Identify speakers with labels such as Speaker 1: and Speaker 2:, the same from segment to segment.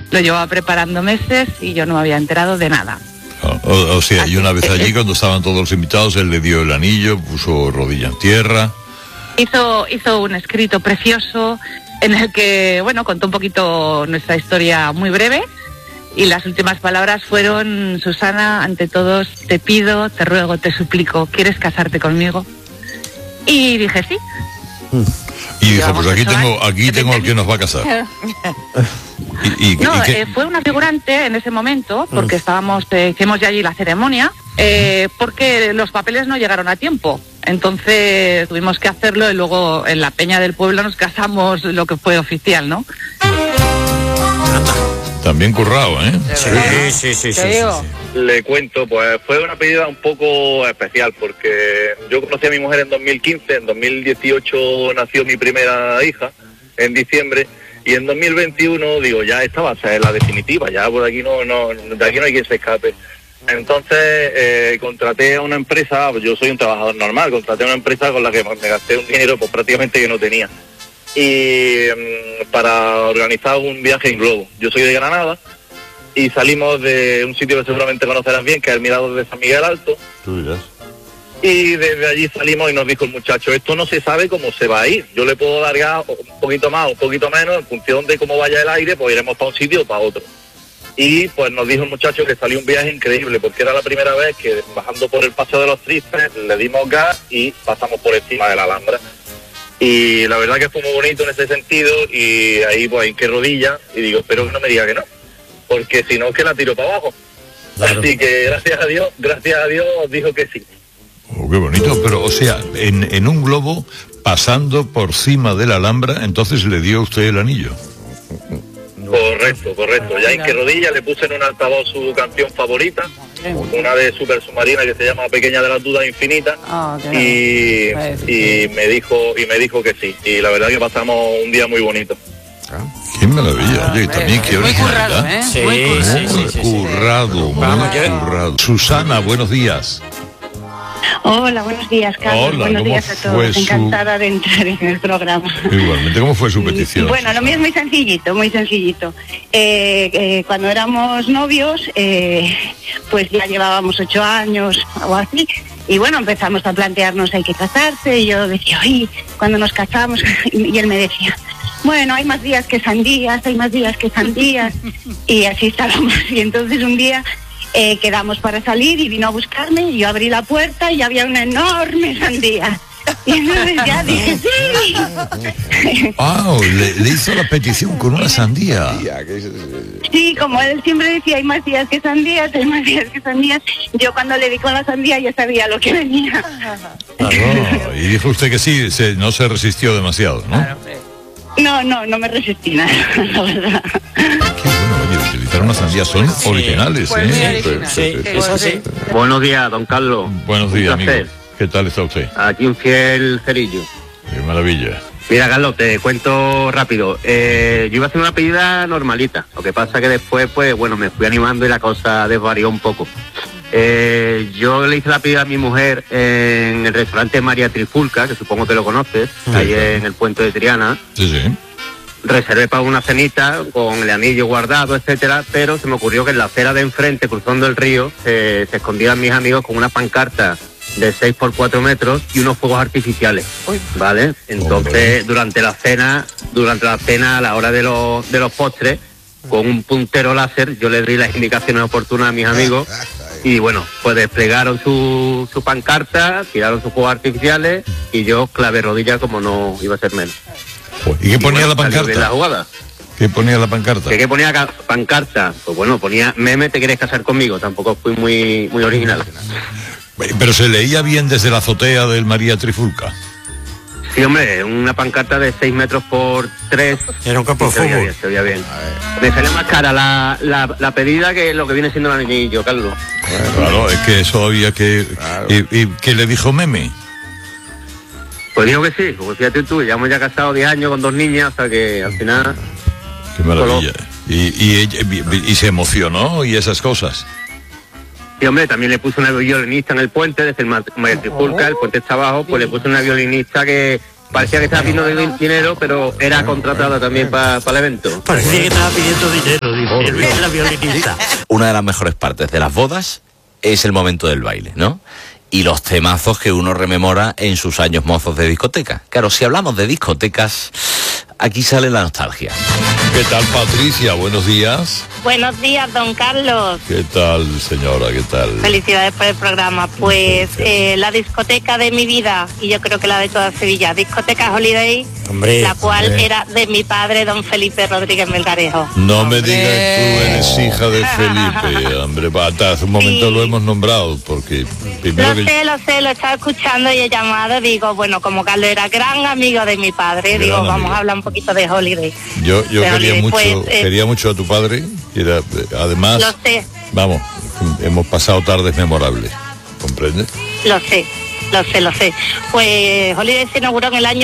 Speaker 1: Lo llevaba preparando meses y yo no me había enterado de nada.
Speaker 2: O sea, y una vez allí, cuando estaban todos los invitados, él le dio el anillo, puso rodilla en tierra.
Speaker 1: Hizo un escrito precioso en el que, bueno, contó un poquito nuestra historia muy breve. Y las últimas palabras fueron: Susana, ante todos te pido, te ruego, te suplico, ¿quieres casarte conmigo? Y dije sí.
Speaker 2: Y dijo, pues aquí tengo al que nos va a casar.
Speaker 1: Fue una figurante en ese momento, porque hicimos ya allí la ceremonia, porque los papeles no llegaron a tiempo. Entonces tuvimos que hacerlo y luego en la peña del pueblo nos casamos, lo que fue oficial, ¿no?
Speaker 2: También currado, ¿eh?
Speaker 3: Sí. Le cuento, pues fue una pedida un poco especial, porque yo conocí a mi mujer en 2015, en 2018 nació mi primera hija, en diciembre, y en 2021, digo, ya esta va a ser la definitiva, ya por aquí de aquí no hay quien se escape. Entonces contraté a una empresa, yo soy un trabajador normal, contraté a una empresa con la que me gasté un dinero pues prácticamente que no tenía. Y para organizar un viaje en globo. Yo soy de Granada y salimos de un sitio que seguramente conocerás bien, que es el Mirador de San Miguel Alto.
Speaker 2: Tú dirás.
Speaker 3: Y desde allí salimos y nos dijo el muchacho, esto no se sabe cómo se va a ir. Yo le puedo dar gas un poquito más, un poquito menos, en función de cómo vaya el aire, pues iremos para un sitio o para otro. Y pues nos dijo el muchacho que salió un viaje increíble, porque era la primera vez que bajando por el Paso de los Tristes le dimos gas y pasamos por encima de la Alhambra. Y la verdad que fue muy bonito en ese sentido, y ahí pues hinqué rodilla y digo, espero que no me diga que no, porque si no es que la tiro para abajo. Claro. Así que gracias a Dios dijo que sí.
Speaker 2: Oh, qué bonito, pero o sea, en un globo pasando por cima de la Alhambra, entonces le dio usted el anillo.
Speaker 3: Correcto. Ya hinqué rodilla, le puse en un altavoz su canción favorita, una de Super Submarina que se llama Pequeña de las Dudas Infinitas, y me dijo que sí. Y la verdad que pasamos un día muy bonito.
Speaker 2: Qué maravilla. Oye, y también qué originalidad. Muy currado. Susana, buenos días.
Speaker 4: Hola, buenos días, Carlos.
Speaker 2: Hola,
Speaker 4: buenos días a todos. Encantada de entrar en el programa.
Speaker 2: Igualmente, ¿cómo fue su petición?
Speaker 4: Bueno, lo mío es muy sencillito. Cuando éramos novios, pues ya llevábamos 8 años o así, y bueno, empezamos a plantearnos, hay que casarse, y yo decía, oye, cuando nos casamos, y él me decía, bueno, hay más días que sandías, y así estábamos. Y entonces un día quedamos para salir y vino a buscarme, y yo abrí la puerta y había una enorme sandía. Y entonces ya dije, sí.
Speaker 2: ¡Wow! Le hizo la petición con una sandía.
Speaker 4: Sí, como él siempre decía, hay más días que sandías. Yo cuando le di con la sandía ya sabía lo que venía.
Speaker 2: Claro, y dijo usted que sí, no se resistió demasiado, ¿no?
Speaker 4: No me resistí nada, la verdad.
Speaker 2: Qué bueno, oye, utilizar unas sandías son originales,
Speaker 5: Sí. Buenos días, don Carlos.
Speaker 2: Buenos días, amigo. ¿Qué tal está usted?
Speaker 5: Aquí un fiel cerillo.
Speaker 2: Qué maravilla.
Speaker 5: Mira, Carlos, te cuento rápido. Yo iba a hacer una pedida normalita. Lo que pasa que después, pues, bueno, me fui animando y la cosa desvarió un poco. Yo le hice la pedida a mi mujer en el restaurante María Trifulca, que supongo que lo conoces, ahí en el puente de Triana.
Speaker 2: Sí.
Speaker 5: Reservé para una cenita con el anillo guardado, etcétera, pero se me ocurrió que en la acera de enfrente, cruzando el río, se escondían mis amigos con una pancarta de 6 por 4 metros y unos fuegos artificiales, ¿vale? Entonces, durante la cena, a la hora de los postres, con un puntero láser, yo les di las indicaciones oportunas a mis amigos y bueno, pues desplegaron su pancarta, tiraron sus fuegos artificiales y yo clavé rodilla como no iba a ser menos.
Speaker 2: ¿Y qué ponía la pancarta?
Speaker 5: La jugada.
Speaker 2: ¿Qué ponía la pancarta?
Speaker 5: ¿Qué ponía pancarta? Pues bueno, ponía meme, ¿te quieres casar conmigo? Tampoco fui muy original.
Speaker 2: Pero se leía bien desde la azotea del María Trifulca.
Speaker 5: Sí, hombre, una pancarta de 6 metros por 3.
Speaker 6: Era un campo de fútbol.
Speaker 5: Se veía bien. Me sale más cara la pedida que lo que viene siendo el anillo, Carlos.
Speaker 2: Claro, es que eso había que... Claro. ¿Y qué le dijo Meme?
Speaker 5: Pues digo que sí, como fíjate tú, ya hemos casados 10 años con 2 niñas, o sea que al final...
Speaker 2: Qué maravilla. Y se emocionó y esas cosas.
Speaker 5: Sí, hombre, también le puse una violinista en el puente, desde el María Trifulca, el puente está abajo, pues le puse una violinista que parecía que estaba pidiendo dinero, pero era contratada también para el evento.
Speaker 6: Parecía que estaba pidiendo dinero, dice la violinista.
Speaker 7: Una de las mejores partes de las bodas es el momento del baile, ¿no? Y los temazos que uno rememora en sus años mozos de discoteca. Claro, si hablamos de discotecas, aquí sale la nostalgia.
Speaker 2: ¿Qué tal, Patricia? Buenos días.
Speaker 4: Buenos días, don Carlos.
Speaker 2: ¿Qué tal, señora? ¿Qué tal?
Speaker 4: Felicidades por el programa. Pues la discoteca de mi vida, y yo creo que la de toda Sevilla, discoteca Holiday,
Speaker 6: hombre,
Speaker 4: la cual era de mi padre, don Felipe Rodríguez Melgarejo.
Speaker 2: No me digas que tú eres hija de Felipe, hombre. Hace un momento
Speaker 4: Sí.
Speaker 2: lo hemos nombrado, porque primero
Speaker 4: Lo sé, lo estaba escuchando y he llamado, digo, bueno, como Carlos era gran amigo de mi padre,
Speaker 2: Gran
Speaker 4: digo,
Speaker 2: amigo.
Speaker 4: vamos a hablar un poquito de Holiday.
Speaker 2: Yo
Speaker 4: De
Speaker 2: quería
Speaker 4: Holiday,
Speaker 2: mucho,
Speaker 4: pues,
Speaker 2: quería mucho a tu padre. Era, además,
Speaker 4: Lo sé.
Speaker 2: vamos, hemos pasado tardes memorables, ¿comprendes?
Speaker 4: Lo sé. Pues Holiday se inauguró en el año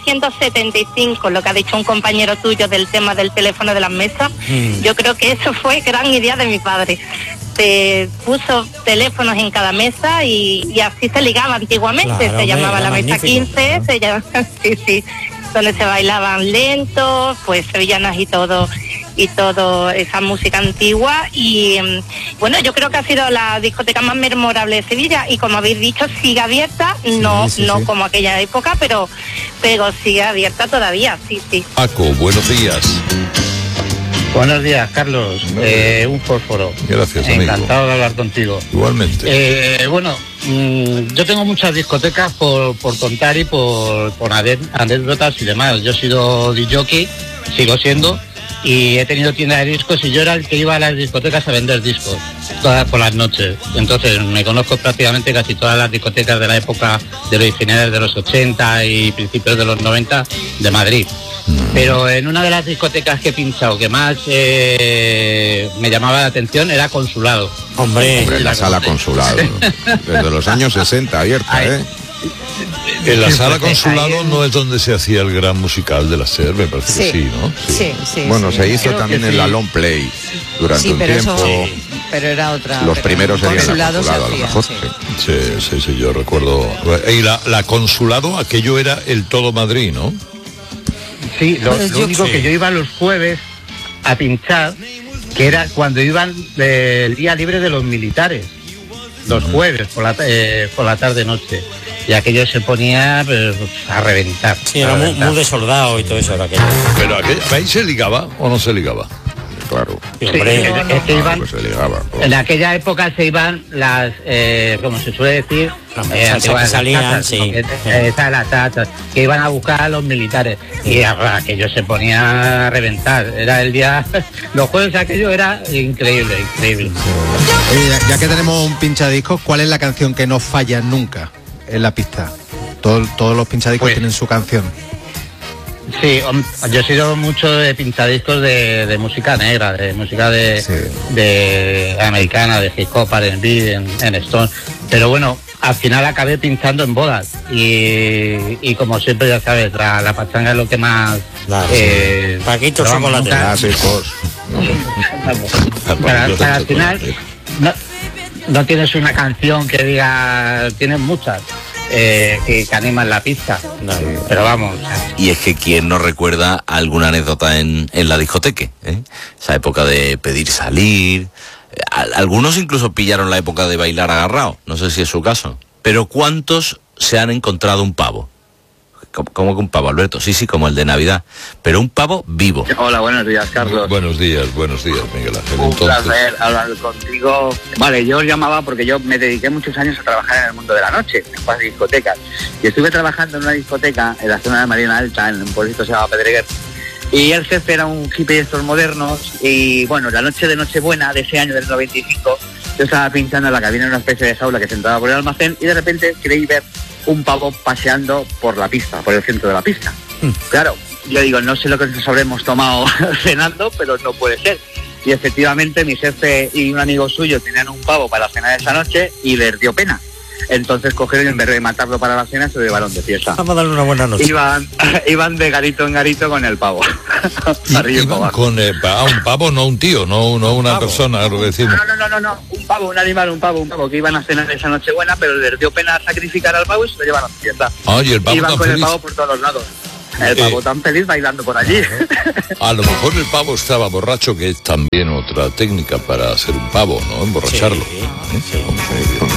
Speaker 4: 1975, lo que ha dicho un compañero tuyo del tema del teléfono de las mesas. Yo creo que eso fue gran idea de mi padre. Se puso teléfonos en cada mesa y así se ligaba antiguamente.
Speaker 6: Claro,
Speaker 4: se llamaba la mesa
Speaker 6: magnífico,
Speaker 4: 15, se llamaba, sí, donde se bailaban lentos, pues sevillanas y todo esa música antigua. Y bueno, yo creo que ha sido la discoteca más memorable de Sevilla, y como habéis dicho, sigue abierta, no como aquella época, pero sigue abierta todavía, sí.
Speaker 2: Paco, buenos días.
Speaker 8: Buenos días, Carlos. Un fósforo.
Speaker 2: Gracias, amigo.
Speaker 8: Encantado de hablar contigo.
Speaker 2: Igualmente.
Speaker 8: Bueno, yo tengo muchas discotecas por contar y por anécdotas y demás. Yo he sido disjockey, sigo siendo, y he tenido tienda de discos, y yo era el que iba a las discotecas a vender discos todas por las noches. Entonces me conozco prácticamente casi todas las discotecas de la época de los finales de los 80 y principios de los 90 de Madrid. Pero en una de las discotecas que he pinchado que más me llamaba la atención era Consulado.
Speaker 6: Hombre,
Speaker 9: la sala Consulado. Desde los años 60 abierta, ¿eh?
Speaker 2: En la sala Consulado no es donde se hacía el gran musical de la SER, me parece que sí, ¿no?
Speaker 9: Sí. Bueno, se hizo también en la Long Play durante un tiempo.
Speaker 10: Pero era otra.
Speaker 9: Los primeros serían
Speaker 10: Consulado
Speaker 9: Consulado,
Speaker 10: se
Speaker 9: a lo
Speaker 10: hacía,
Speaker 9: mejor.
Speaker 2: Sí, yo recuerdo. Y la Consulado, aquello era el todo Madrid, ¿no?
Speaker 8: Sí, lo único que yo iba los jueves a pinchar, que era cuando iban del día libre de los militares, los jueves por la tarde-noche, y aquello se ponía a reventar.
Speaker 6: Sí, era muy de soldado y todo eso era aquello.
Speaker 2: Pero ¿ahí se ligaba o no se ligaba?
Speaker 9: Claro.
Speaker 6: Sí, hombre,
Speaker 9: Se ligaba.
Speaker 8: En aquella época se iban las, como se suele decir,
Speaker 6: las mesas que salían, sí.
Speaker 8: Las tachas, que iban a buscar a los militares, y aquello se ponía a reventar. Era el día, los jueves aquello era increíble.
Speaker 11: Oye, ya que tenemos un pinchadiscos, ¿cuál es la canción que no falla nunca en la pista? Todos los pinchadiscos tienen su canción.
Speaker 8: Sí, yo he sido mucho de pinchadiscos de música negra, de música de americana, de hip hop, R&B, en Stone. Pero bueno, al final acabé pinchando en bodas, y como siempre, ya sabes, la pachanga es lo que más...
Speaker 6: Paquito chocolate.
Speaker 8: Para al final no tienes una canción que diga, tienes muchas que animan la pista, pero vamos.
Speaker 7: Y es que quien no recuerda alguna anécdota en la discoteca, ¿eh? Esa época de pedir salir. Algunos incluso pillaron la época de bailar agarrado, no sé si es su caso. Pero ¿cuántos se han encontrado un pavo? ¿Cómo que un pavo, Alberto? Sí, como el de Navidad, pero un pavo vivo.
Speaker 5: Hola, buenos días, Carlos.
Speaker 2: Buenos días, Miguel Ángel.
Speaker 5: Un placer hablar contigo. Vale, yo os llamaba porque yo me dediqué muchos años a trabajar en el mundo de la noche, en las discotecas. Y estuve trabajando en una discoteca en la zona de Marina Alta, en un pueblito que se llama Pedreguer. Y el jefe era un hippie de estos modernos. Y bueno, la noche de Nochebuena de ese año del 95, yo estaba pinchando en la cabina en una especie de jaula que se entraba por el almacén, y de repente creí ver un pavo paseando por la pista, por el centro de la pista. Claro, yo digo, no sé lo que nos habremos tomado cenando, pero no puede ser. Y efectivamente mi jefe y un amigo suyo tenían un pavo para la cena de esa noche y les dio pena. Entonces cogieron y en vez de matarlo para la cena se lo llevaron de fiesta.
Speaker 6: Vamos a darle una buena noche.
Speaker 5: Iban de garito en garito con el pavo.
Speaker 2: Iban con un pavo, no un tío, no una persona, lo que decimos.
Speaker 5: No, un pavo, un animal, un pavo, que iban a cenar esa Nochebuena, pero les dio pena sacrificar al pavo y se lo llevaron de fiesta.
Speaker 2: Y el pavo
Speaker 5: iban
Speaker 2: tan
Speaker 5: con
Speaker 2: feliz.
Speaker 5: El pavo por todos los lados. El pavo tan feliz bailando por allí.
Speaker 2: A lo mejor el pavo estaba borracho, que es también otra técnica para hacer un pavo, ¿no? Emborracharlo.
Speaker 6: Sí.